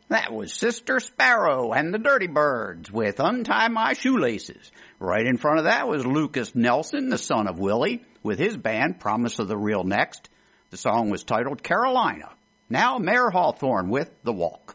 That was Sister Sparrow and the Dirty Birds with Untie My Shoelaces. Right in front of that was Lucas Nelson, the son of Willie, with his band Promise of the Real Next. The song was titled Carolina. Now Mayor Hawthorne with The Walk.